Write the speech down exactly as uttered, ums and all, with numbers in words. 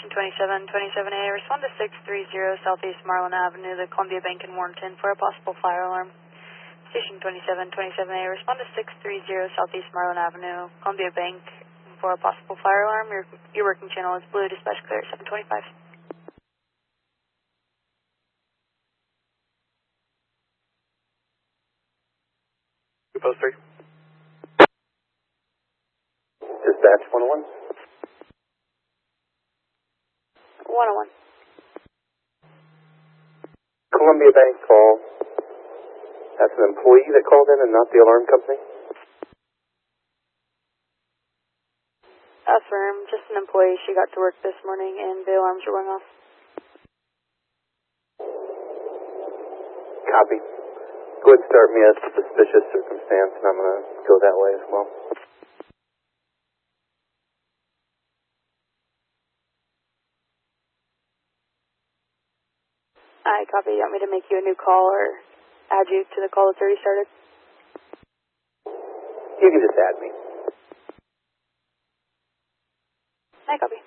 Station twenty-seven twenty-seven A, respond to six three zero Southeast Marlin Avenue, the Columbia Bank in Warrenton for a possible fire alarm. Station twenty-seven twenty-seven A, respond to six three zero Southeast Marlin Avenue, Columbia Bank for a possible fire alarm. Your, your working channel is blue, dispatch clear at seven twenty-five. Post three. Dispatch one oh one. one oh one. Columbia Bank call. That's an employee that called in and not the alarm company? Affirm, just an employee. She got to work this morning and the alarms are going off. Copy. Go ahead and start me as suspicious circumstance, and I'm going to go that way as well. I copy. You want me to make you a new call or add you to the call that's already started? You can just add me. I copy.